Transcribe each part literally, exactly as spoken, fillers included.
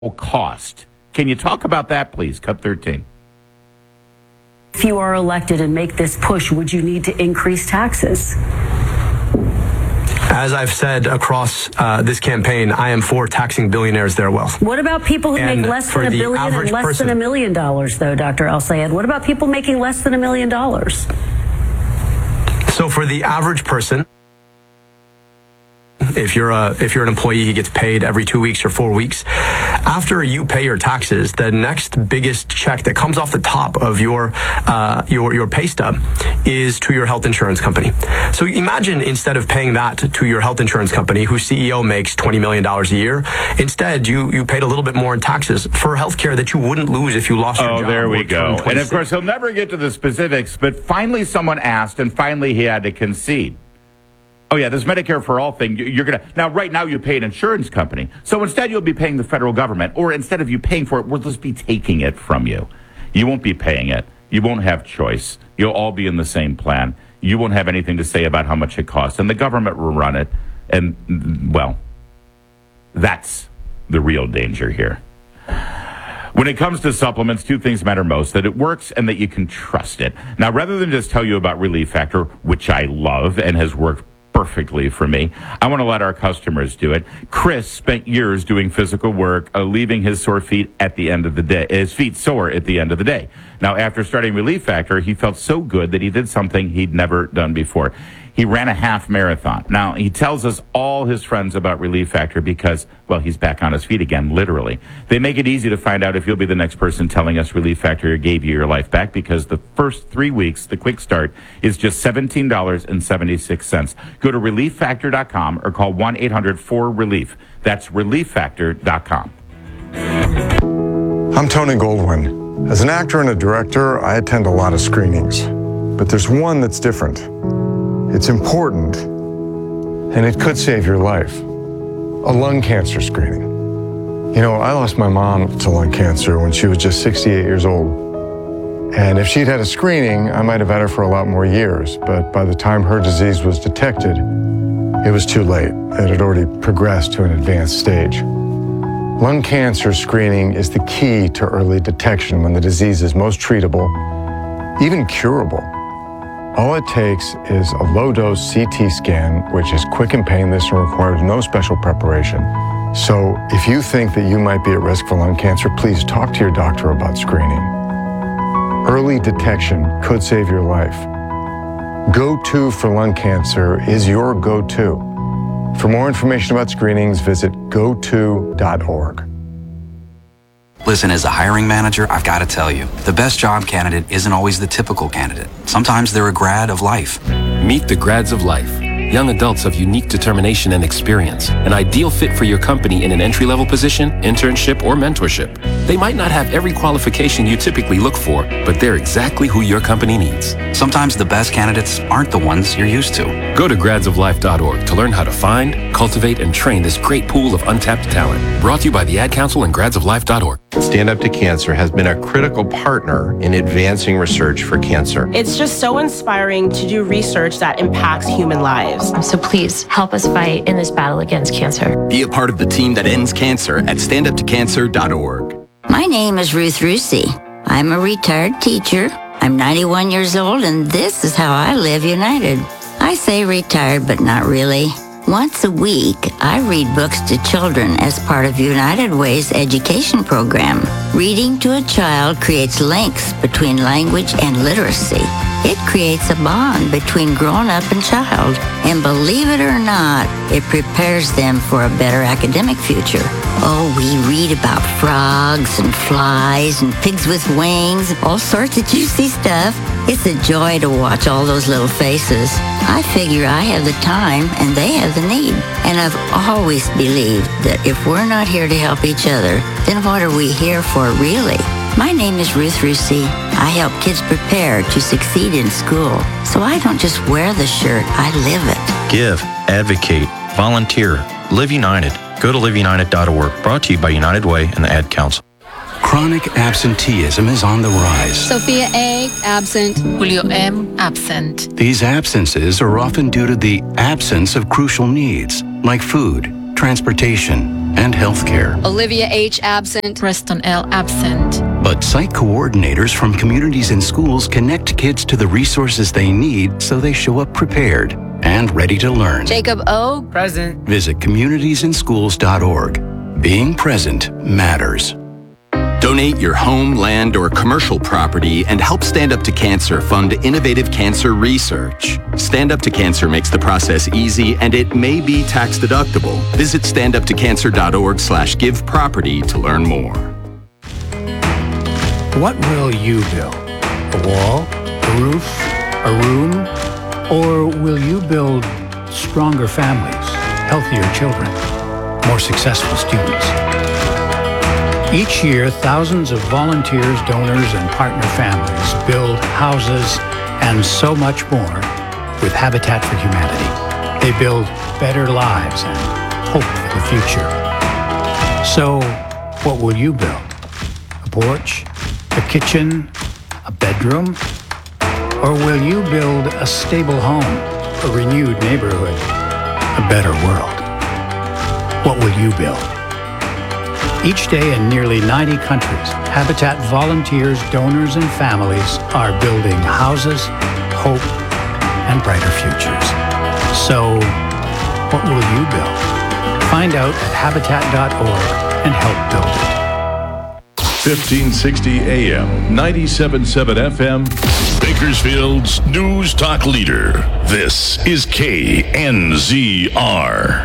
cost. Can you talk about that, please? Cut thirteen. If you are elected and make this push, would you need to increase taxes? As I've said across uh, this campaign, I am for taxing billionaires their wealth. What about people who And make less for than a the billion and average less person- than a million dollars, though, Doctor El-Sayed? What about people making less than a million dollars? So for the average person, if you're a if you're an employee, he gets paid every two weeks or four weeks. After you pay your taxes, the next biggest check that comes off the top of your uh, your your pay stub is to your health insurance company. So imagine instead of paying that to your health insurance company, whose C E O makes twenty million dollars a year, instead you you paid a little bit more in taxes for health care that you wouldn't lose if you lost your Oh, job. there we or go. turned And of course, he'll never get to the specifics, but finally someone asked, and finally he had to concede. Oh, yeah, this Medicare for All thing, you're going to... Now, right now, you pay an insurance company. So instead, you'll be paying the federal government. Or instead of you paying for it, we'll just be taking it from you. You won't be paying it. You won't have choice. You'll all be in the same plan. You won't have anything to say about how much it costs. And the government will run it. And, well, that's the real danger here. When it comes to supplements, two things matter most, that it works and that you can trust it. Now, rather than just tell you about Relief Factor, which I love and has worked perfectly for me, I want to let our customers do it. Chris spent years doing physical work, uh, leaving his sore feet at the end of the day, his feet sore at the end of the day. Now, after starting Relief Factor, he felt so good that he did something he'd never done before. He ran a half marathon. Now, he tells us all his friends about Relief Factor because, well, he's back on his feet again, literally. They make it easy to find out if you'll be the next person telling us Relief Factor gave you your life back, because the first three weeks, the quick start, is just seventeen dollars and seventy-six cents. Go to relief factor dot com or call one eight hundred four relief. That's relief factor dot com. I'm Tony Goldwyn. As an actor and a director, I attend a lot of screenings. But there's one that's different. It's important, and it could save your life. A lung cancer screening. You know, I lost my mom to lung cancer when she was just sixty-eight years old. And if she'd had a screening, I might have had her for a lot more years. But by the time her disease was detected, it was too late. It had already progressed to an advanced stage. Lung cancer screening is the key to early detection when the disease is most treatable, even curable. All it takes is a low-dose C T scan, which is quick and painless and requires no special preparation. So if you think that you might be at risk for lung cancer, please talk to your doctor about screening. Early detection could save your life. Go-To for lung cancer is your go-to. For more information about screenings, visit go to dot org. Listen, as a hiring manager, I've got to tell you, the best job candidate isn't always the typical candidate. Sometimes they're a grad of life. Meet the grads of life. Young adults of unique determination and experience. An ideal fit for your company in an entry-level position, internship, or mentorship. They might not have every qualification you typically look for, but they're exactly who your company needs. Sometimes the best candidates aren't the ones you're used to. Go to grads of life dot org to learn how to find, cultivate, and train this great pool of untapped talent. Brought to you by the Ad Council and grads of life dot org. Stand Up to Cancer has been a critical partner in advancing research for cancer. It's just so inspiring to do research that impacts human lives. So please help us fight in this battle against cancer. Be a part of the team that ends cancer at stand up to cancer dot org. My name is Ruth Rusi. I'm a retired teacher. I'm ninety-one years old, and this is how I live United. I say retired, but not really. Once a week, I read books to children as part of United Way's education program. Reading to a child creates links between language and literacy. It creates a bond between grown-up and child. And believe it or not, it prepares them for a better academic future. Oh, we read about frogs and flies and pigs with wings, all sorts of juicy stuff. It's a joy to watch all those little faces. I figure I have the time and they have the need. And I've always believed that if we're not here to help each other, then what are we here for really? My name is Ruth Rusi. I help kids prepare to succeed in school. So I don't just wear the shirt, I live it. Give, advocate, volunteer, live united. Go to live united dot org. Brought to you by United Way and the Ad Council. Chronic absenteeism is on the rise. Sophia A. absent. Julio M. absent. These absences are often due to the absence of crucial needs like food, transportation, and healthcare. Olivia H. absent. Preston L. absent. But site coordinators from communities and schools connect kids to the resources they need so they show up prepared and ready to learn. Jacob O. Present. Visit communities and schools dot org. Being present matters. Donate your home, land, or commercial property and help Stand Up to Cancer fund innovative cancer research. Stand Up to Cancer makes the process easy and it may be tax deductible. Visit stand up to cancer dot org slash give property to learn more. What will you build? A wall? A roof? A room? Or will you build stronger families, healthier children, more successful students? Each year, thousands of volunteers, donors, and partner families build houses and so much more with Habitat for Humanity. They build better lives and hope for the future. So, what will you build? A porch? A kitchen? A bedroom? Or will you build a stable home, a renewed neighborhood, a better world? What will you build? Each day in nearly ninety countries, Habitat volunteers, donors, and families are building houses, hope, and brighter futures. So, what will you build? Find out at habitat dot org and help build it. fifteen sixty A M, ninety-seven point seven F M, Bakersfield's News Talk Leader. This is K N Z R.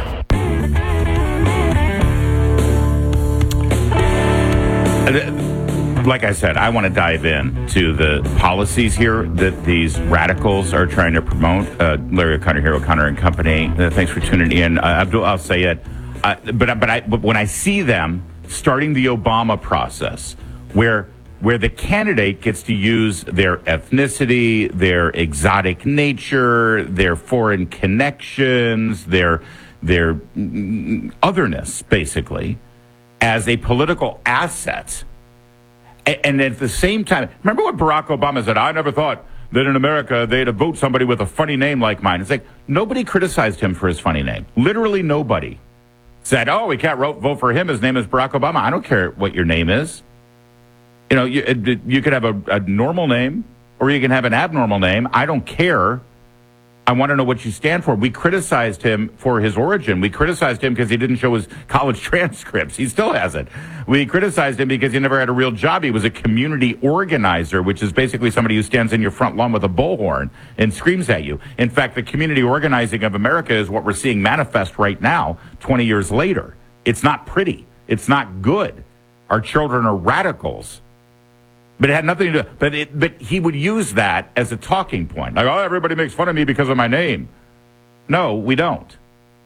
Like I said, I want to dive in to the policies here that these radicals are trying to promote. Uh, Larry O'Connor here, O'Connor and Company. Uh, thanks for tuning in. Uh, Abdul, I'll say it. Uh, but but I but when I see them starting the Obama process, where where the candidate gets to use their ethnicity, their exotic nature, their foreign connections, their their otherness, basically, as a political asset. And at the same time, remember what Barack Obama said? I never thought that in America they'd vote somebody with a funny name like mine. It's like nobody criticized him for his funny name. Literally nobody said, oh, we can't vote for him. His name is Barack Obama. I don't care what your name is. You know, you, you could have a, a normal name or you can have an abnormal name. I don't care. I want to know what you stand for. We criticized him for his origin. We criticized him because he didn't show his college transcripts. He still hasn't. We criticized him because he never had a real job. He was a community organizer, which is basically somebody who stands in your front lawn with a bullhorn and screams at you. In fact, the community organizing of America is what we're seeing manifest right now, twenty years later. It's not pretty. It's not good. Our children are radicals. But it had nothing to do, but it, but he would use that as a talking point. Like, oh, everybody makes fun of me because of my name. No, we don't.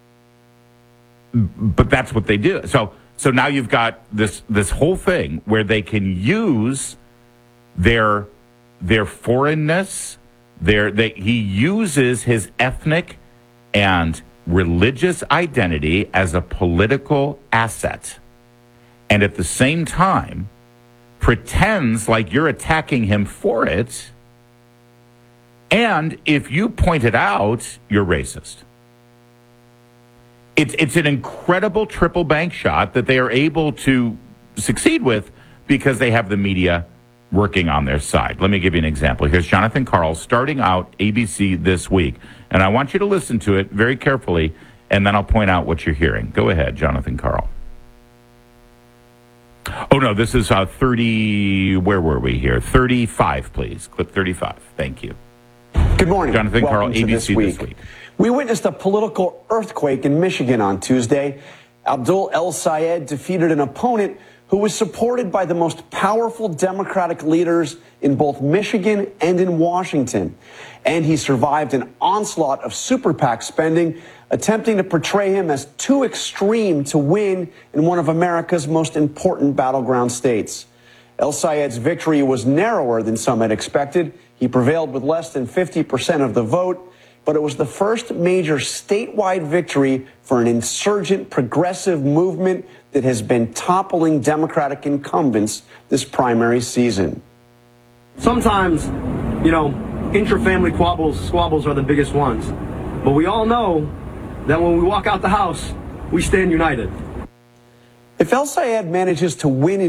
But that's what they do. So so now you've got this this whole thing where they can use their their foreignness, their they he uses his ethnic and religious identity as a political asset. And at the same time, pretends like you're attacking him for it, and if you point it out, you're racist. It's it's an incredible triple bank shot that they are able to succeed with because they have the media working on their side. Let me give you an example. Here's Jonathan Karl starting out A B C This Week, and I want you to listen to it very carefully, and then I'll point out what you're hearing. Go ahead, Jonathan Karl. Oh, no, this is uh, thirty, where were we here? thirty-five, please. Clip thirty-five. Thank you. Good morning. Jonathan Karl, Welcome to A B C This This Week. Week. We witnessed a political earthquake in Michigan on Tuesday. Abdul El-Sayed defeated an opponent who was supported by the most powerful Democratic leaders in both Michigan and in Washington. And he survived an onslaught of super PAC spending, attempting to portray him as too extreme to win in one of America's most important battleground states. El-Sayed's victory was narrower than some had expected. He prevailed with less than fifty percent of the vote, but it was the first major statewide victory for an insurgent progressive movement that has been toppling Democratic incumbents this primary season. Sometimes, you know, intra-family squabbles, squabbles are the biggest ones. But we all know that when we walk out the house, we stand united. If El Sayed manages to win in